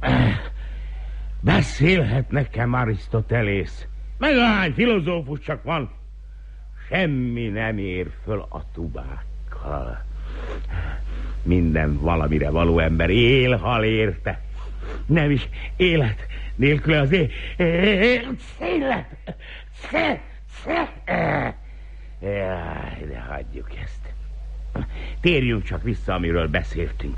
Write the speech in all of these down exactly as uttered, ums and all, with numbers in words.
Beszélhet nekem Arisztotelész. Meg ahány filozófus csak van. Semmi nem ér föl a tubákkal. Minden valamire való ember él, hal érte. Nem is élet nélkül az élet. Élet. Jaj, de hagyjuk ezt. Térjünk csak vissza, amiről beszéltünk.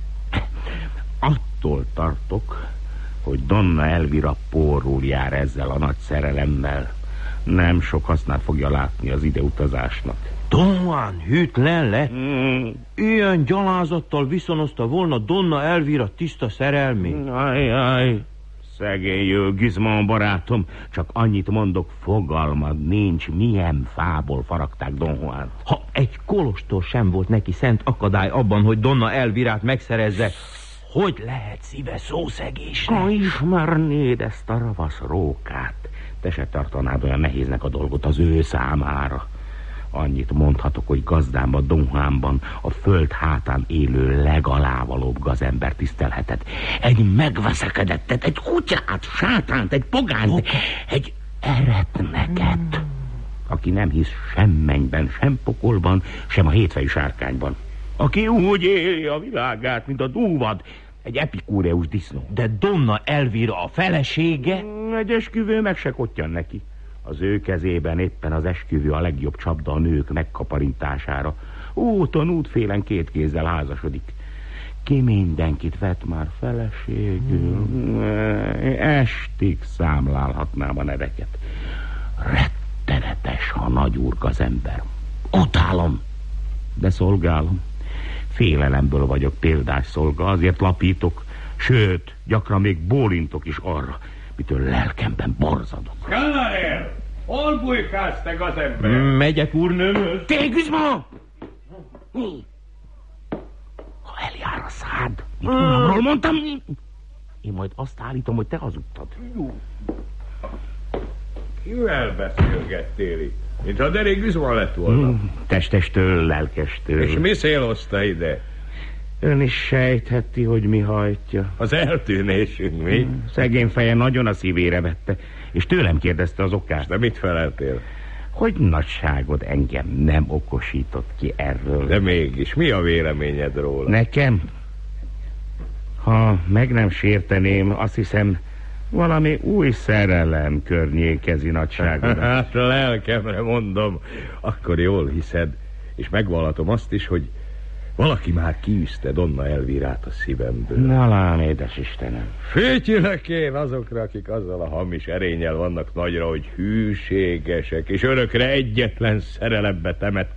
Attól tartok, hogy Donna Elvira pórul jár ezzel a nagy szerelemmel. Nem sok hasznát fogja látni az ideutazásnak. Don Juan hűtlen lett. Mm. Ilyen gyalázattal viszonozta volna Donna Elvira tiszta szerelmét. Ajaj, szegény jó Gizmon barátom. Csak annyit mondok, fogalmad nincs, milyen fából faragták Don Juan. Ha egy kolostor sem volt neki szent akadály abban, hogy Donna Elvirát megszerezze, hogy lehet szíve szószegésre? Ha ismernéd ezt a ravasz rókát, te se tartanád olyan nehéznek a dolgot az ő számára. Annyit mondhatok, hogy gazdámban, Don Juanban a föld hátán élő legalávalóbb gazember tisztelhetett. Egy megveszekedettet, egy kutyát, sátánt, egy pogánt, okay. egy eretneket, aki nem hisz sem mennyben, sem pokolban, sem a hétfejű sárkányban. Aki úgy éli a világát, mint a dúvad, egy epikúreus disznó. De Donna Elvira a felesége? Egy esküvő meg se kottyan neki. Az ő kezében éppen az esküvő a legjobb csapda a nők megkaparintására. Úton, útfélen két kézzel házasodik. Ki mindenkit vett már feleségül? Hmm. Estig számlálhatnám a neveket. Rettenetes, ha nagyúrg az ember. Utálom, de szolgálom. Félelemből vagyok példás szolga, azért lapítok, sőt, gyakran még bólintok is arra, mitől lelkemben borzadok. Galael! Hol bujkálsz, te gazember? Megyek úrnőmhöz. Tégüzma! Mi? Ha eljár a szád, mit uramról mondtam? Én majd azt állítom, hogy te hazudtad. Kivel beszélgettél itt? Mint ha derék Gizma lett volna. Testestől, lelkestől. És mi szélozta ide? Ön is sejtheti, hogy mi hajtja. Az eltűnésünk, mi? Szegény feje nagyon a szívére vette, és tőlem kérdezte az okát. De mit feleltél? Hogy nagyságod engem nem okosított ki erről. De mégis, mi a véleményed róla? Nekem? Ha meg nem sérteném, azt hiszem, valami új szerelem környékezi nagyságodat. Hát lelkemre mondom, akkor jól hiszed. És megvallatom azt is, hogy valaki már kiűzte Donna Elvirát a szívemből. Na lám, édes Istenem. Fütyülök én azokra, akik azzal a hamis erénnyel vannak nagyra, hogy hűségesek, és örökre egyetlen szerelembe temet